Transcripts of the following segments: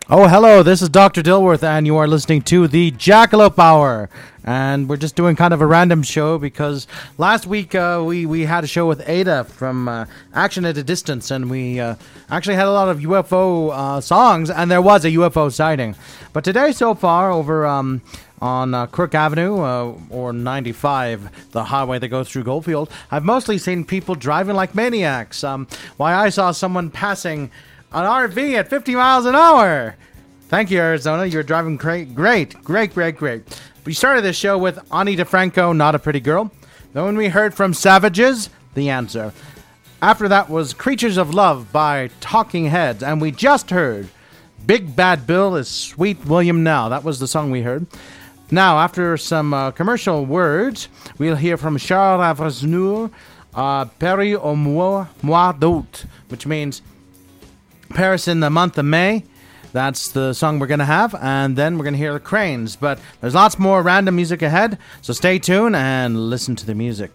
Oh, hello, this is Dr. Dilworth, and you are listening to the Jackalope Hour. And we're just doing kind of a random show because last week we had a show with Ada from Action at a Distance, and we actually had a lot of UFO songs, and there was a UFO sighting. But today, so far, over on Crook Avenue or 95, the highway that goes through Goldfield, I've mostly seen people driving like maniacs. Why, I saw someone passing an RV at 50 miles an hour. Thank you, Arizona. You're driving great. We started this show with Ani DeFranco, Not a Pretty Girl. Then when we heard from Savages, The Answer. After that was Creatures of Love by Talking Heads. And we just heard Big Bad Bill is Sweet William Now. That was the song we heard. Now, after some commercial words, we'll hear from Charles Aznavour, Paris au mois d'août, which means Paris in the month of May. That's the song we're going to have, and then we're going to hear the Cranes. But there's lots more random music ahead, so stay tuned and listen to the music.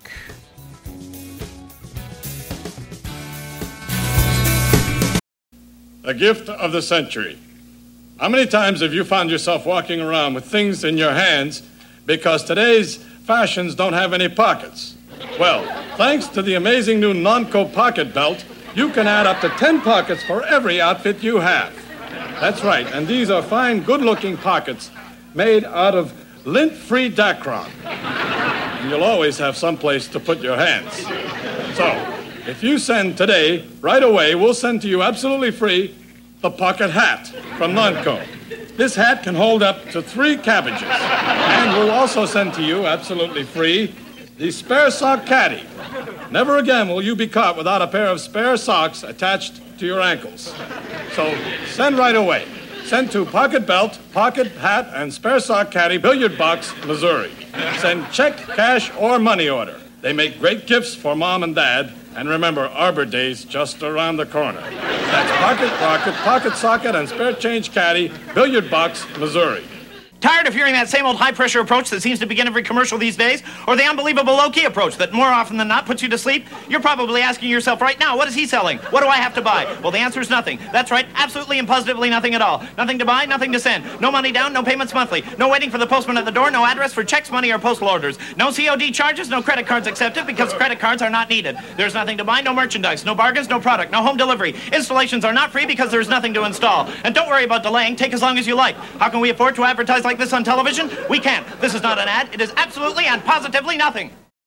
The gift of the century. How many times have you found yourself walking around with things in your hands because today's fashions don't have any pockets? Well, thanks to the amazing new Nonco pocket belt, you can add up to 10 pockets for every outfit you have. That's right, and these are fine, good-looking pockets made out of lint-free Dacron. And you'll always have some place to put your hands. So, if you send today, right away, we'll send to you absolutely free the pocket hat from Nonco. This hat can hold up to 3 cabbages. And we'll also send to you, absolutely free, the spare sock caddy. Never again will you be caught without a pair of spare socks attached to your ankles. So send right away. Send to Pocket Belt, Pocket Hat, and Spare Sock Caddy, Billiard Box, Missouri. Send check, cash, or money order. They make great gifts for Mom and Dad. And remember, Arbor Day's just around the corner. That's Pocket Rocket, Pocket Socket, and Spare Change Caddy, Billiard Box, Missouri. Tired of hearing that same old high-pressure approach that seems to begin every commercial these days? Or the unbelievable low-key approach that more often than not puts you to sleep? You're probably asking yourself right now, what is he selling? What do I have to buy? Well, the answer is nothing. That's right, absolutely and positively nothing at all. Nothing to buy, nothing to send. No money down, no payments monthly. No waiting for the postman at the door, no address for checks, money, or postal orders. No COD charges, no credit cards accepted because credit cards are not needed. There's nothing to buy, no merchandise, no bargains, no product, no home delivery. Installations are not free because there's nothing to install. And don't worry about delaying, take as long as you like. How can we afford to advertise like this on television? We can't. This is not an ad. It is absolutely and positively nothing.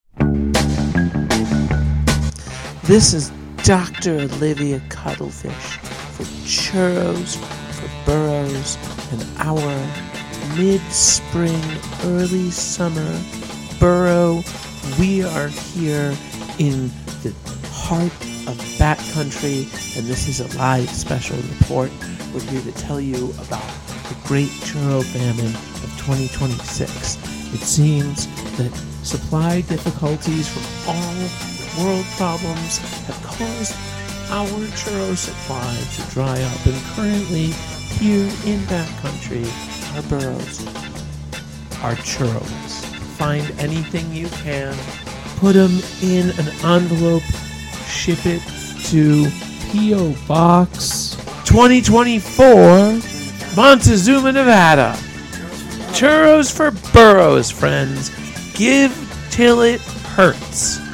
This is Dr. Olivia Cuttlefish for Churros for Burros and our mid-spring, early summer burrow. We are here in the heart of Bat Country, and this is a live special report. We're here to tell you about the Great Churro Famine of 2026. It seems that supply difficulties from all world problems have caused our churro supply to dry up, and currently here in backcountry, our burros are churros. Find anything you can, put them in an envelope, ship it to P.O. Box 2024, Montezuma, Nevada. Churros for burros, friends. Give till it hurts.